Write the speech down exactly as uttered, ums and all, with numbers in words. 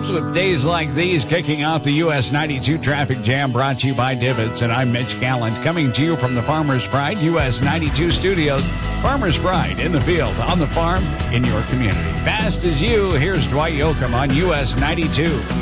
helps with days like these. Kicking off the U S ninety-two traffic jam brought to you by Divots. And I'm Mitch Gallant, coming to you from the Farmers Pride U S ninety-two studios. Farmers Pride in the field, on the farm, in your community. Fast as you, here's Dwight Yoakam on U S ninety-two.